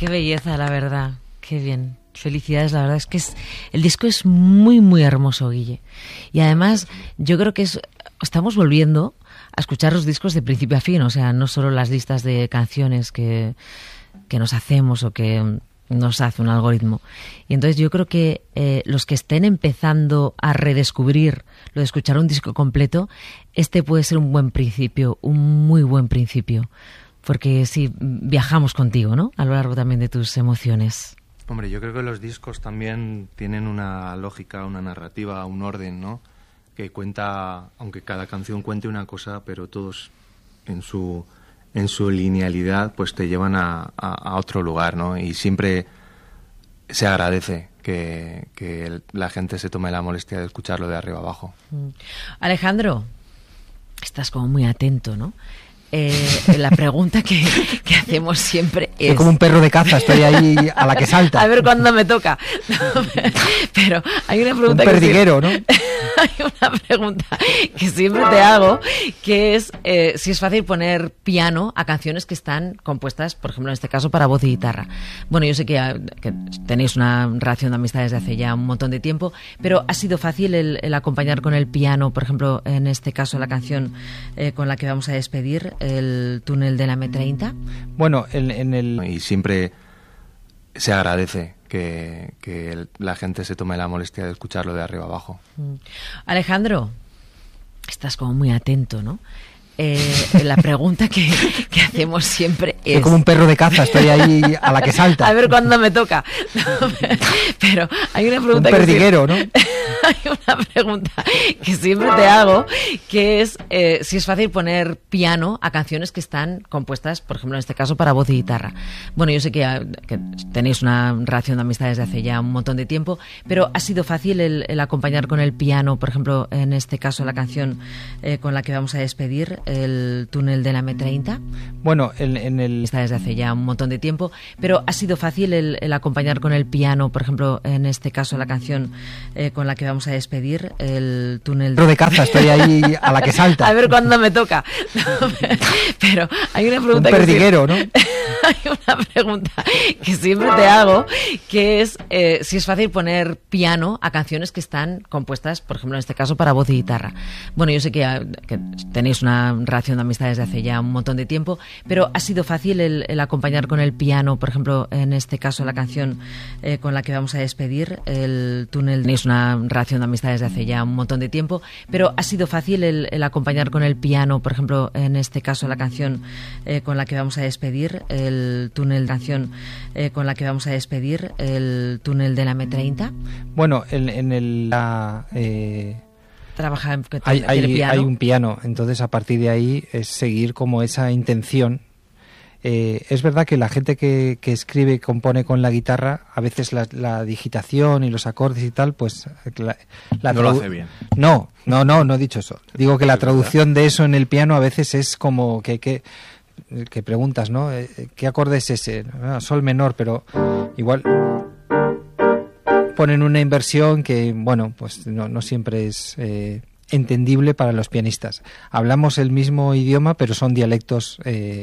Qué belleza, la verdad. Qué bien. Felicidades, la verdad es que el disco es muy, muy hermoso, Guille. Y además, yo creo que estamos volviendo a escuchar los discos de principio a fin, o sea, no solo las listas de canciones que nos hacemos o que nos hace un algoritmo. Y entonces yo creo que los que estén empezando a redescubrir lo de escuchar un disco completo, este puede ser un buen principio, un muy buen principio. Porque sí, viajamos contigo, ¿no? A lo largo también de tus emociones. Hombre, yo creo que los discos también tienen una lógica, una narrativa, un orden, ¿no? Que cuenta, aunque cada canción cuente una cosa, pero todos en su linealidad pues te llevan a otro lugar, ¿no? Y siempre se agradece que la gente se tome la molestia de escucharlo de arriba abajo. Alejandro, estás como muy atento, ¿no? La pregunta que hacemos siempre es... Soy como un perro de caza, estoy ahí a la que salta. A ver cuándo me toca. No, pero hay una pregunta... Un perdiguero, ¿no? Hay una pregunta que siempre te hago, que es si es fácil poner piano a canciones que están compuestas, por ejemplo, en este caso, para voz y guitarra. Bueno, yo sé que tenéis una relación de amistad desde hace ya un montón de tiempo, pero ¿ha sido fácil el acompañar con el piano, por ejemplo, en este caso, la canción con la que vamos a despedir, El túnel de la M30? Bueno, Y siempre se agradece que la gente se tome la molestia de escucharlo de arriba abajo. Alejandro, estás como muy atento, ¿no? La pregunta que hacemos siempre es... Soy como un perro de caza, estoy ahí a la que salta. A ver cuándo me toca. No, pero hay una pregunta... Un perdiguero, ¿no? Hay una pregunta que siempre te hago, que es si es fácil poner piano a canciones que están compuestas, por ejemplo, en este caso, para voz y guitarra. Bueno, yo sé que tenéis una relación de amistad desde hace ya un montón de tiempo, pero ¿ha sido fácil el acompañar con el piano, por ejemplo, en este caso, la canción con la que vamos a despedir, El túnel de la M30? Bueno, Está desde hace ya un montón de tiempo, pero ¿ha sido fácil el acompañar con el piano, por ejemplo, en este caso, la canción con la que vamos a despedir, El túnel de caza, estoy ahí a la que salta. A ver cuándo me toca. No, pero hay una pregunta... Un perdiguero, ¿no? Hay una pregunta que siempre te hago, que es si es fácil poner piano a canciones que están compuestas, por ejemplo, en este caso, para voz y guitarra. Bueno, yo sé que tenéis una relación de amistad desde hace ya un montón de tiempo, pero ¿ha sido fácil el acompañar con el piano, por ejemplo, en este caso, la canción con la que vamos a despedir, El túnel... Tenéis una relación de amistad desde hace ya un montón de tiempo, pero ¿ha sido fácil el acompañar con el piano, por ejemplo, en este caso, la canción con la que vamos a despedir, El túnel de canción con la que vamos a despedir, El túnel de la M30? Bueno, Trabaja en hay un piano, entonces a partir de ahí es seguir como esa intención. Es verdad que la gente que escribe y compone con la guitarra, a veces la digitación y los acordes y tal, pues no lo hace bien. No he dicho eso. Digo que la traducción de eso en el piano a veces es como que preguntas, ¿no? ¿Qué acorde es ese? Sol menor, pero igual ponen una inversión que, bueno, pues no siempre es entendible para los pianistas. Hablamos el mismo idioma, pero son dialectos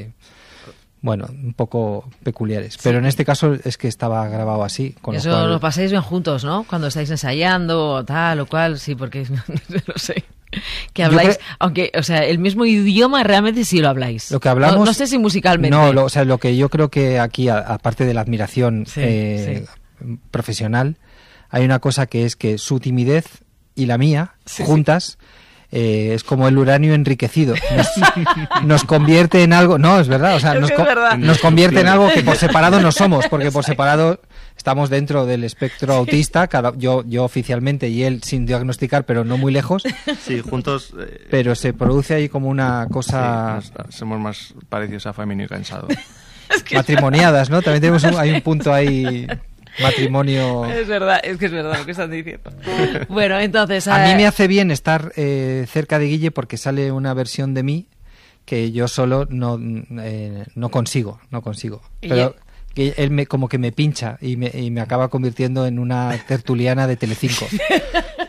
un poco peculiares. Sí. Pero en este caso es que estaba grabado así. Con eso lo cual... lo pasáis bien juntos, ¿no? Cuando estáis ensayando o tal o cual, sí, porque no sé. Que habláis, aunque, o sea, el mismo idioma realmente sí lo habláis. Lo que hablamos... No sé si musicalmente. No, lo que yo creo que aquí, aparte de la admiración profesional, hay una cosa que es que su timidez y la mía, juntas... es como el uranio enriquecido. Nos convierte en algo... No, es verdad. O sea, nos convierte en algo que por separado no somos, porque por separado estamos dentro del espectro autista, yo oficialmente y él sin diagnosticar, pero no muy lejos. Sí, juntos... pero se produce ahí como una cosa... Sí, somos más parecidos a Femino y Cansado. Matrimoniadas, ¿no? También hay un punto ahí... Matrimonio... Es verdad lo que están diciendo. Bueno, entonces... A mí me hace bien estar cerca de Guille porque sale una versión de mí que yo solo no consigo. Pero que él como que me pincha y me acaba convirtiendo en una tertuliana de Telecinco.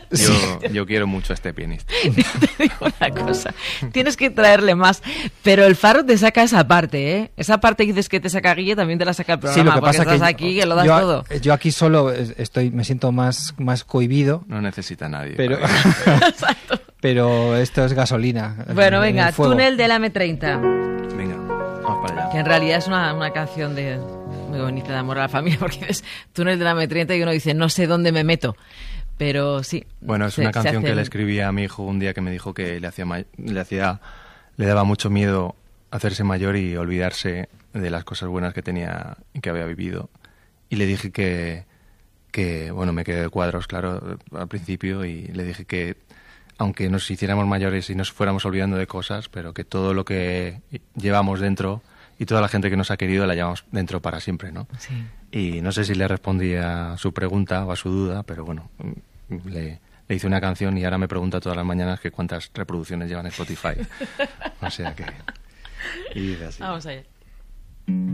Yo quiero mucho a este pianista. Te digo una cosa, tienes que traerle más, pero el Faro te saca esa parte, ¿eh? Esa parte que dices que te saca Guille también te la saca el programa, sí, lo que porque pasa estás que aquí que lo das todo. Yo aquí solo me siento más cohibido. No necesita nadie. Pero, pero esto es gasolina. Bueno, venga, Túnel de la M30. Venga, vamos para allá. Que en realidad es una canción muy bonita de amor a la familia, porque es Túnel de la M30 y uno dice, no sé dónde me meto. Pero sí. Bueno, es una canción que le escribí a mi hijo un día que me dijo que le daba mucho miedo hacerse mayor y olvidarse de las cosas buenas que tenía y que había vivido. Y le dije que bueno, me quedé de cuadros, claro, al principio, y le dije que aunque nos hiciéramos mayores y nos fuéramos olvidando de cosas, pero que todo lo que llevamos dentro y toda la gente que nos ha querido la llevamos dentro para siempre, ¿no? Sí. Y no sé si le respondí a su pregunta o a su duda, pero bueno, le hice una canción y ahora me pregunta todas las mañanas que cuántas reproducciones llevan en Spotify. O sea que... Y dice así. Vamos allá.